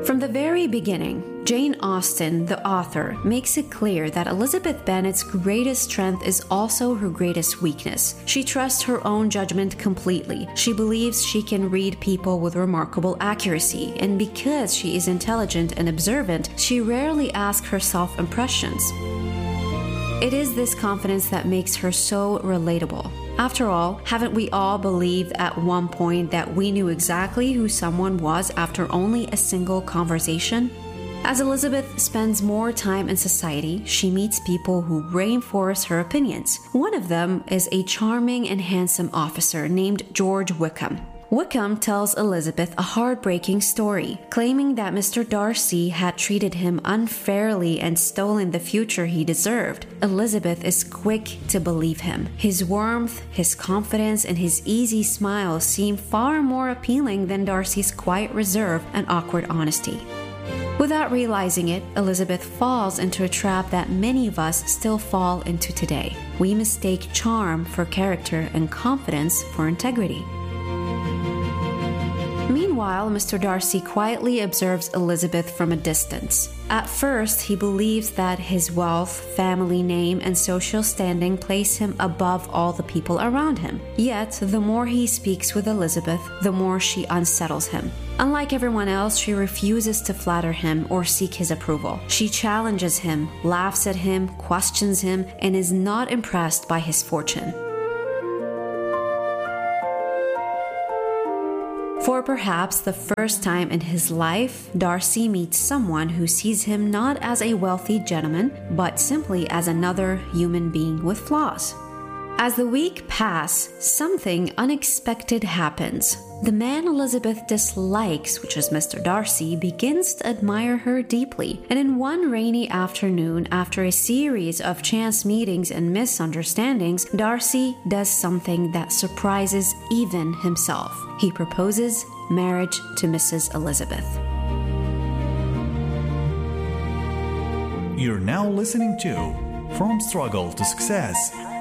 From the very beginning, Jane Austen, the author, makes it clear that Elizabeth Bennet's greatest strength is also her greatest weakness. She trusts her own judgment completely. She believes she can read people with remarkable accuracy, and because she is intelligent and observant, she rarely asks herself impressions. It is this confidence that makes her so relatable. After all, haven't we all believed at one point that we knew exactly who someone was after only a single conversation? As Elizabeth spends more time in society, she meets people who reinforce her opinions. One of them is a charming and handsome officer named George Wickham. Wickham tells Elizabeth a heartbreaking story, claiming that Mr. Darcy had treated him unfairly and stolen the future he deserved. Elizabeth is quick to believe him. His warmth, his confidence, and his easy smile seem far more appealing than Darcy's quiet reserve and awkward honesty. Without realizing it, Elizabeth falls into a trap that many of us still fall into today. We mistake charm for character and confidence for integrity. Meanwhile, Mr. Darcy quietly observes Elizabeth from a distance. At first, he believes that his wealth, family name, and social standing place him above all the people around him. Yet, the more he speaks with Elizabeth, the more she unsettles him. Unlike everyone else, she refuses to flatter him or seek his approval. She challenges him, laughs at him, questions him, and is not impressed by his fortune. For perhaps the first time in his life, Darcy meets someone who sees him not as a wealthy gentleman, but simply as another human being with flaws. As the week passes, something unexpected happens. The man Elizabeth dislikes, which is Mr. Darcy, begins to admire her deeply. And in one rainy afternoon, after a series of chance meetings and misunderstandings, Darcy does something that surprises even himself. He proposes marriage to Mrs. Elizabeth. You're now listening to From Struggle to Success,